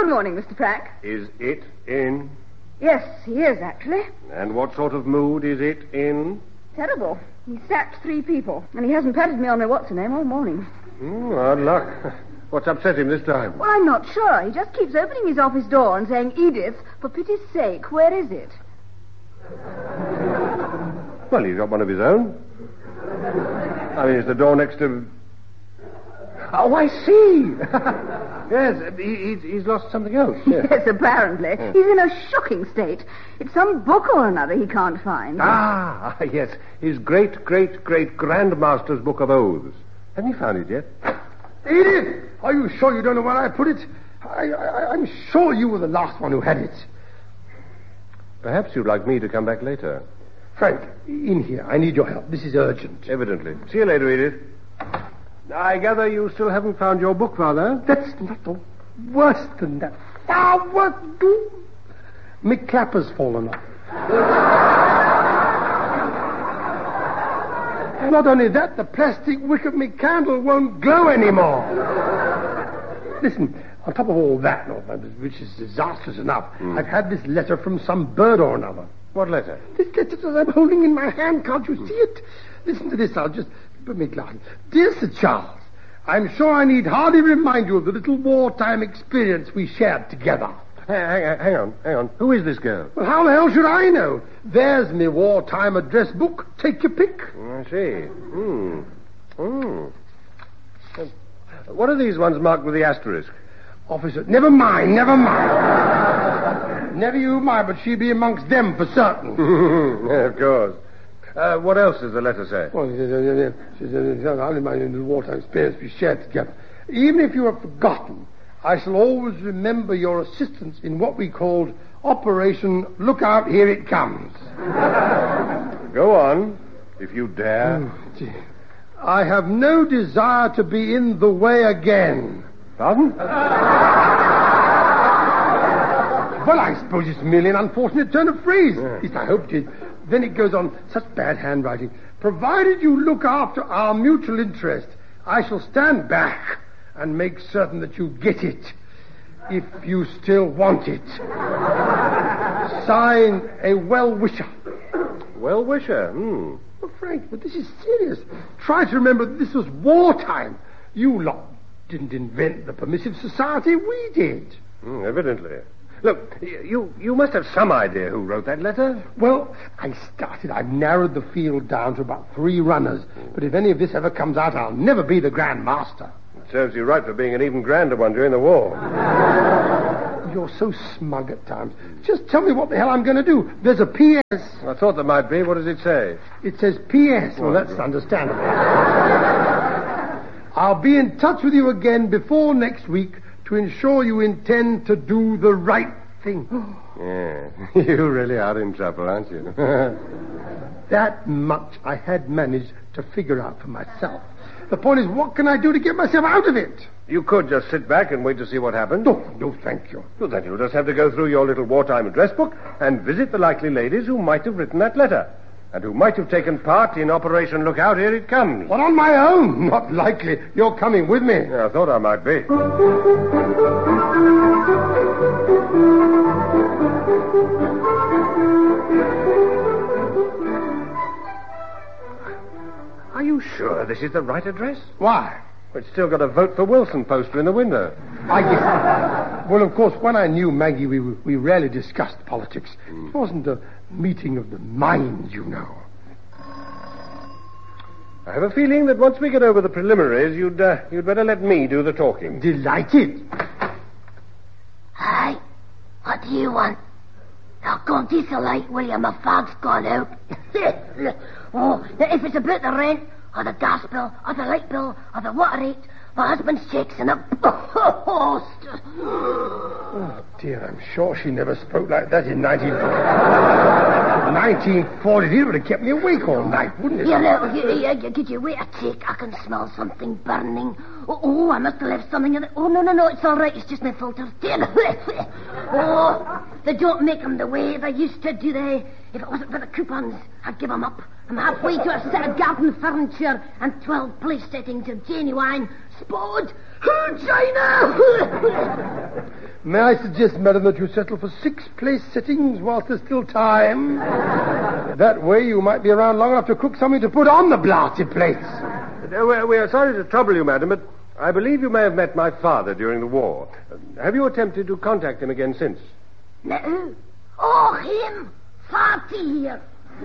Good morning, Mr. Pratt. Is it in? Yes, he is, actually. And what sort of mood is it in? Terrible. He sacked 3 people, and he hasn't patted me on my what's-her-name all morning. Hard luck. What's upset him this time? Well, I'm not sure. He just keeps opening his office door and saying, Edith, for pity's sake, where is it? Well, he's got one of his own. I mean, it's the door next to... Oh, I see. Yes, he's lost something else. Yes, Yes, apparently. He's in a shocking state. It's some book or another he can't find. Ah, yes. His great-great-great-grandmaster's book of oaths. Hasn't he found it yet? Edith, are you sure you don't know where I put it? I'm sure you were the last one who had it. Perhaps you'd like me to come back later. Frank, in here. I need your help. This is urgent. Evidently. See you later, Edith. I gather you still haven't found your book, Father? That's not the worse than that. Far worse. Mick Clapper's fallen off. Not only that, the plastic wick of my candle won't glow anymore. Listen, on top of all that, which is disastrous enough, I've had this letter from some bird or another. What letter? This letter that I'm holding in my hand, can't you see it? Listen to this, I'll just put me glass. Dear Sir Charles, I'm sure I need hardly remind you of the little wartime experience we shared together. Hang on. Who is this girl? Well, how the hell should I know? There's me wartime address book. Take your pick. I see. What are these ones marked with the asterisk? Officer, never mind. Never you mind, but she be amongst them for certain. Of course. What else does the letter say? Well, she's only my little wartime experience we shared together. Even if you have forgotten, I shall always remember your assistance in what we called Operation Look Out, Here It Comes. Go on, if you dare. I have no desire to be in the way again. Pardon? Well, I suppose it's merely an unfortunate turn of phrase. At least I hoped it. Then it goes on, such bad handwriting. Provided you look after our mutual interest, I shall stand back and make certain that you get it, if you still want it. Signed, a well-wisher. Well-wisher? Well, Frank, but this is serious. Try to remember that this was wartime. You lot didn't invent the permissive society, we did. Evidently. Look, you must have some idea who wrote that letter. Well, I've narrowed the field down to about 3 runners. But if any of this ever comes out, I'll never be the Grand Master. It serves you right for being an even grander one during the war. You're so smug at times. Just tell me what the hell I'm going to do. There's a P.S. I thought there might be. What does it say? It says P.S. Well, that's understandable. I'll be in touch with you again before next week to ensure you intend to do the right thing. Yeah, you really are in trouble, aren't you? That much I had managed to figure out for myself. The point is, what can I do to get myself out of it? You could just sit back and wait to see what happens. No, thank you. Well, then you'll just have to go through your little wartime address book and visit the likely ladies who might have written that letter and who might have taken part in Operation Look Out, Here It Comes. But on my own? Not likely. You're coming with me. Yeah, I thought I might be. Are you sure this is the right address? Why? It's still got a Vote for Wilson poster in the window. I guess. Well, of course, when I knew Maggie, we rarely discussed politics. It wasn't a meeting of the mind, you know. I have a feeling that once we get over the preliminaries, you'd better let me do the talking. Delighted. Hi. What do you want? Now, go this a light, William. My fog's gone out. Oh, now, if it's about the rent, or the gas bill, or the light bill, or the water rate, my husband's checks and up. Oh, dear, I'm sure she never spoke like that in 1940. It would have kept me awake all night, wouldn't it? Could you wait a tick? I can smell something burning. Oh, I must have left something in it. Oh, no, it's all right. It's just my filter. Oh, they don't make them the way they used to, do they? If it wasn't for the coupons, I'd give them up. I'm halfway to a set of garden furniture and 12 place settings of genuine spode China. May I suggest, madam, that you settle for 6 place sittings whilst there's still time? That way you might be around long enough to cook something to put on the blasted plates. We are sorry to trouble you, madam, but I believe you may have met my father during the war. Have you attempted to contact him again since? No. Oh, him. 40 years.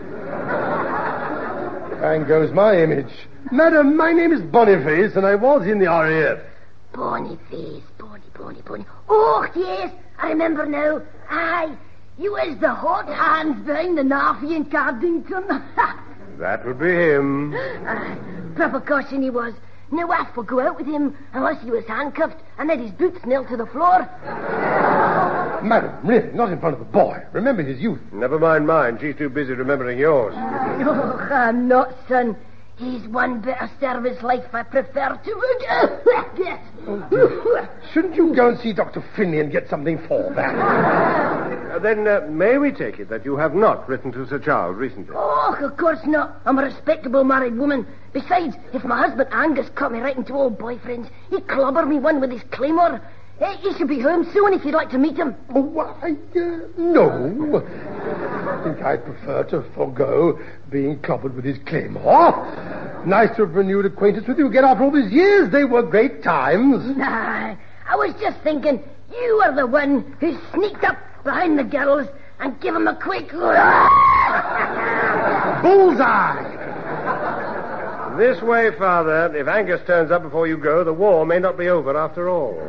And goes my image. Madam, my name is Boniface, and I was in the RAF. Boniface. Oh, yes. I remember now. Aye. You was the hot hands behind the Naffy in Cardington. That would be him. Proper caution he was. No wife would go out with him unless he was handcuffed and had his boots nailed to the floor. Madam, really, not in front of the boy. Remember his youth. Never mind mine. She's too busy remembering yours. Oh, I'm not, son. He's one bit of service life I prefer to... Yes. Shouldn't you go and see Dr. Finley and get something for that? Then may we take it that you have not written to Sir Charles recently? Oh, of course not. I'm a respectable married woman. Besides, if my husband Angus caught me writing to old boyfriends, he'd clobber me one with his claymore. He should be home soon if you'd like to meet him. Oh, why, no. I think I'd prefer to forego being clobbered with his claymore. Nice to have renewed acquaintance with you again after all these years. They were great times. Nah, I was just thinking you were the one who sneaked up behind the girls and give them a quick... Bullseye! This way, Father. If Angus turns up before you go, the war may not be over after all.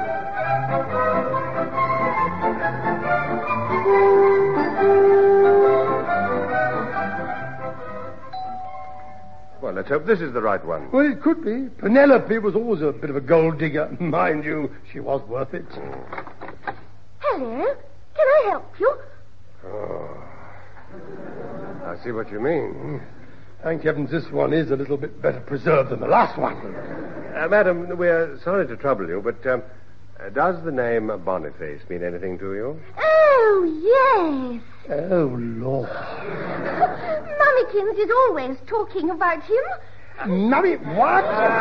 Well, let's hope this is the right one. Well, it could be. Penelope was always a bit of a gold digger. Mind you, she was worth it. Hello. Can I help you? Oh. I see what you mean. Thank heavens this one is a little bit better preserved than the last one. Madam, we're sorry to trouble you, but does the name Boniface mean anything to you? Oh, yes. Oh, Lord. Mummikins is always talking about him. Mummy, what?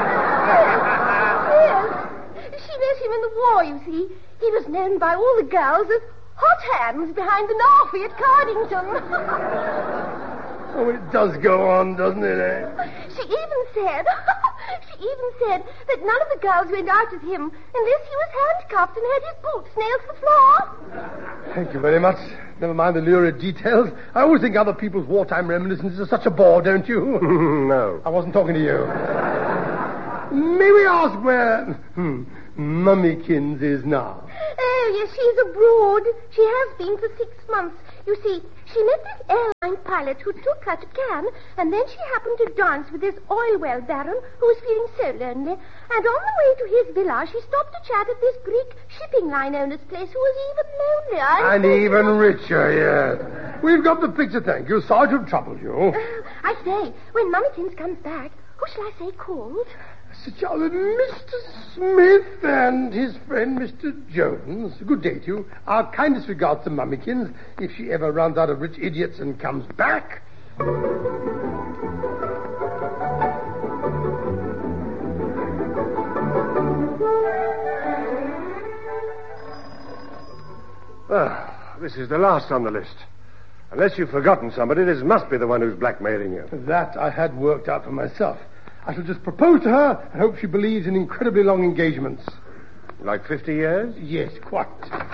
Yes. She met him in the war, you see. He was known by all the girls as Hot Hands behind the Naffy at Cardington. Oh, it does go on, doesn't it, eh? She even said that none of the girls went out with him unless he was handcuffed and had his boots nailed to the floor. Thank you very much. Never mind the lurid details. I always think other people's wartime reminiscences are such a bore, don't you? No. I wasn't talking to you. May we ask where Mummikins is now? Oh, yes, she's abroad. She has been for 6 months. You see, she met this airline pilot who took her to Cannes, and then she happened to dance with this oil well baron who was feeling so lonely. And on the way to his villa, she stopped to chat at this Greek shipping line owner's place who was even lonelier. And even richer, yes. We've got the picture, thank you. Sorry to have troubled you. I say, when Mummikins comes back, who shall I say called? Sir Charles, Mr. Smith and his friend Mr. Jones. Good day to you. Our kindest regards to Mummikins, if she ever runs out of rich idiots and comes back. This is the last on the list. Unless you've forgotten somebody, this must be the one who's blackmailing you. That I had worked out for myself. I shall just propose to her and hope she believes in incredibly long engagements. Like 50 years? Yes, quite.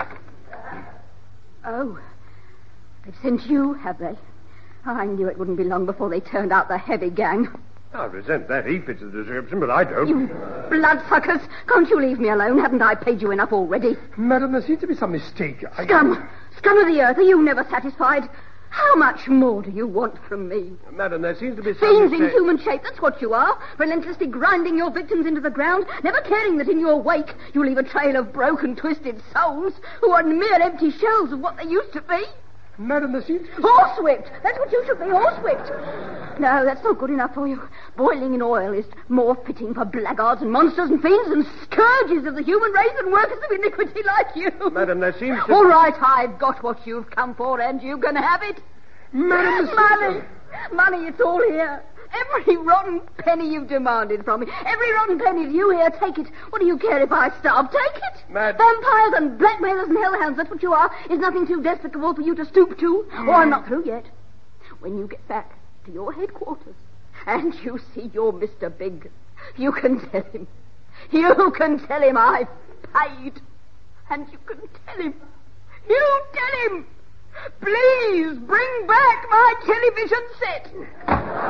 Oh, they've sent you, have they? I knew it wouldn't be long before they turned out the heavy gang. I resent that. He fits the description, but I don't. You bloodsuckers! Can't you leave me alone? Haven't I paid you enough already? Madam, there seems to be some mistake. Scum! Scum of the earth, are you never satisfied? How much more do you want from me? Madam, there seems to be some Fiends in mistake. human shape, that's what you are. Relentlessly grinding your victims into the ground, never caring that in your wake you leave a trail of broken, twisted souls who are mere empty shells of what they used to be. Madam, there seems to be... Horsewhipped! That's what you should be, horsewhipped. No, that's not good enough for you. Boiling in oil is more fitting for blackguards and monsters and fiends and scourges of the human race and workers of iniquity like you. Madam, there seems to... All right, I've got what you've come for, and you can have it. Madam, Money, it's all here. Every rotten penny you've demanded from me. Every rotten penny you here, take it. What do you care if I starve? Take it. Mad- Vampires and blackmailers and hellhounds, that's what you are. Is nothing too despicable for you to stoop to? Oh, I'm not through yet. When you get back to your headquarters and you see your Mr. Big, you can tell him. You can tell him I've paid. And you can tell him. You tell him. Please bring back my television set.